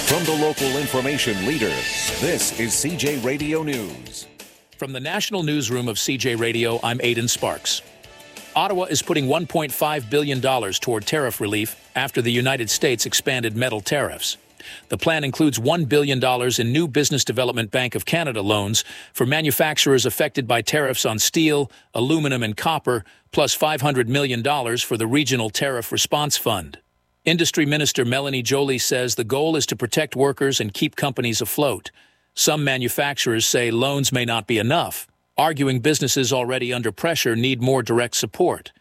From the local information leader, this is CJ Radio News. From the national newsroom of CJ Radio, I'm Aidan Sparks. Ottawa is putting $1.5 billion toward tariff relief after the United States expanded metal tariffs. The plan includes $1 billion in new Business Development Bank of Canada loans for manufacturers affected by tariffs on steel, aluminum, and copper, plus $500 million for the Regional Tariff Response Fund. Industry Minister Melanie Joly says the goal is to protect workers and keep companies afloat. Some manufacturers say loans may not be enough, arguing businesses already under pressure need more direct support.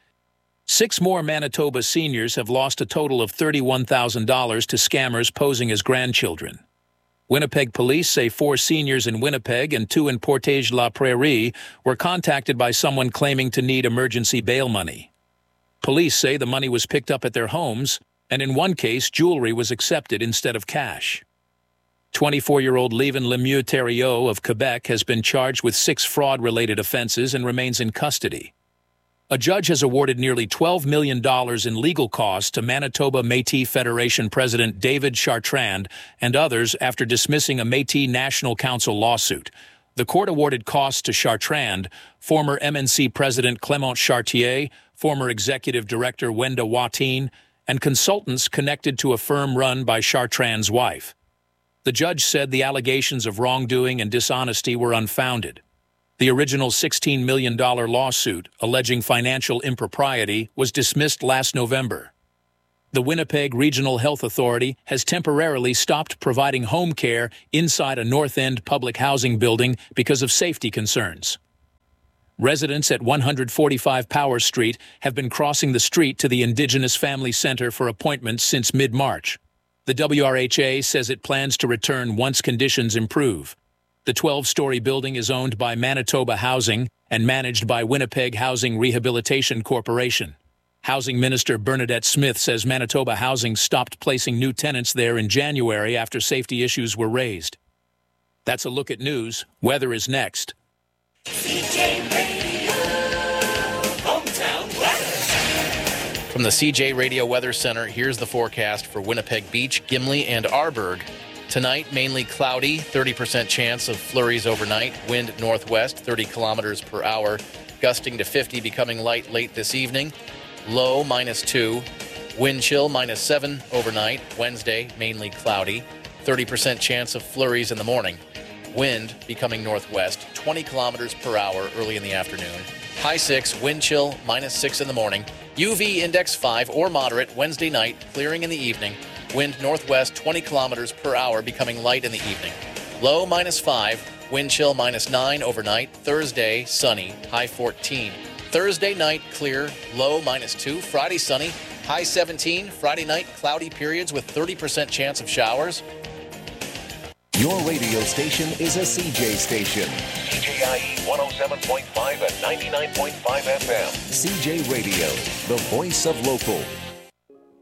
6 more Manitoba seniors have lost a total of $31,000 to scammers posing as grandchildren. Winnipeg police say 4 seniors in Winnipeg and 2 in Portage-la Prairie were contacted by someone claiming to need emergency bail money. Police say the money was picked up at their homes, and in one case, jewelry was accepted instead of cash. 24-year-old Levin Lemieux-Thériault of Quebec has been charged with 6 fraud-related offenses and remains in custody. A judge has awarded nearly $12 million in legal costs to Manitoba Métis Federation President David Chartrand and others after dismissing a Métis National Council lawsuit. The court awarded costs to Chartrand, former MNC President Clément Chartier, former Executive Director Wenda Watine, and consultants connected to a firm run by Chartrand's wife. The judge said the allegations of wrongdoing and dishonesty were unfounded. The original $16 million lawsuit, alleging financial impropriety, was dismissed last November. The Winnipeg Regional Health Authority has temporarily stopped providing home care inside a North End public housing building because of safety concerns. Residents at 145 Power Street have been crossing the street to the Indigenous Family Center for appointments since mid-March. The WRHA says it plans to return once conditions improve. The 12-story building is owned by Manitoba Housing and managed by Winnipeg Housing Rehabilitation Corporation. Housing Minister Bernadette Smith says Manitoba Housing stopped placing new tenants there in January after safety issues were raised. That's a look at news. Weather is next. CJ Radio, hometown weather. From the CJ Radio Weather Center, here's the forecast for Winnipeg Beach, Gimli, and Arborg. Tonight, mainly cloudy, 30% chance of flurries overnight. Wind northwest, 30 kilometers per hour, gusting to 50, becoming light late this evening. Low, -2. Wind chill, -7 overnight. Wednesday, mainly cloudy, 30% chance of flurries in the morning. Wind becoming northwest, 20 kilometers per hour early in the afternoon. High 6, wind chill, -6 in the morning. UV index 5 or moderate Wednesday night, clearing in the evening. Wind northwest, 20 kilometers per hour, becoming light in the evening. Low -5, wind chill -9 overnight. Thursday, sunny, high 14. Thursday night, clear, low -2. Friday, sunny, high 17. Friday night, cloudy periods with 30% chance of showers. Your radio station is a CJ station. CJIE 107.5 and 99.5 FM. CJ Radio, the voice of local.